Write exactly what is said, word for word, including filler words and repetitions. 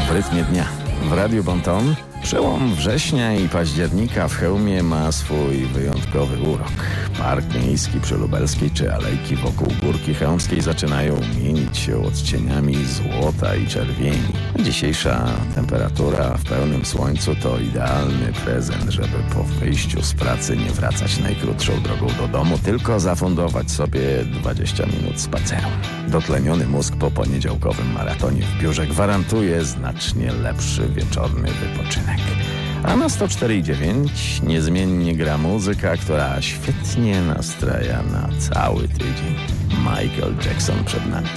W rytmie dnia w Radiu Bonton przełom września i października w Chełmie ma swój wyjątkowy urok. Park miejski przy Lubelskiej czy alejki wokół Górki Chełmskiej zaczynają mienić się odcieniami złota i czerwieni. Dzisiejsza temperatura w pełnym słońcu to idealny prezent, żeby po wyjściu z pracy nie wracać najkrótszą drogą do domu, tylko zafundować sobie dwadzieścia minut spaceru. Dotleniony mózg po poniedziałkowym maratonie w biurze gwarantuje znacznie lepszy wieczorny wypoczynek. A na sto cztery i dziewięć niezmiennie gra muzyka, która świetnie nastraja na cały tydzień. Michael Jackson przed nami.